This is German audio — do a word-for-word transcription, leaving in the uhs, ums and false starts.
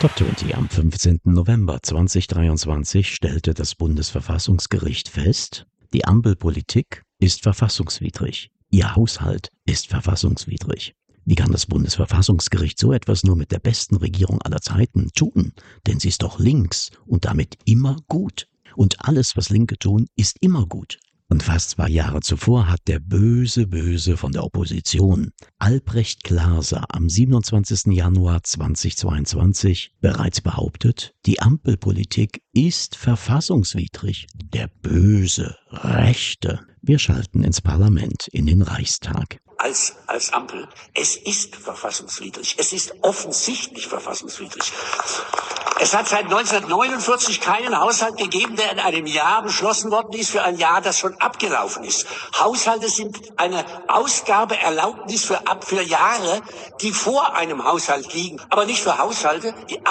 Top zwanzig am fünfzehnten November zweitausenddreiundzwanzig stellte das Bundesverfassungsgericht fest, die Ampelpolitik ist verfassungswidrig. Ihr Haushalt ist verfassungswidrig. Wie kann das Bundesverfassungsgericht so etwas nur mit der besten Regierung aller Zeiten tun? Denn sie ist doch links und damit immer gut. Und alles, was Linke tun, ist immer gut. Und fast zwei Jahre zuvor hat der böse Böse von der Opposition, Albrecht Glaser, am siebenundzwanzigsten Januar zweitausendzweiundzwanzig bereits behauptet, die Ampelpolitik ist verfassungswidrig. Der böse Rechte. Wir schalten ins Parlament, in den Reichstag. Als, als Ampel. Es ist verfassungswidrig. Es ist offensichtlich verfassungswidrig. Es hat seit neunzehnhundertneunundvierzig keinen Haushalt gegeben, der in einem Jahr beschlossen worden ist, für ein Jahr, das schon abgelaufen ist. Haushalte sind eine Ausgabeerlaubnis für, ab, für Jahre, die vor einem Haushalt liegen, aber nicht für Haushalte, die